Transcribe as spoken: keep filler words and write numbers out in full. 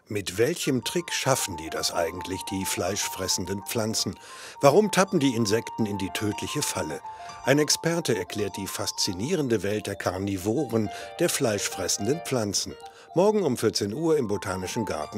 Mit welchem Trick schaffen die das eigentlich, die fleischfressenden Pflanzen? Warum tappen die Insekten in die tödliche Falle? Ein Experte erklärt die faszinierende Welt der Karnivoren, der fleischfressenden Pflanzen. Morgen um vierzehn Uhr im Botanischen Garten.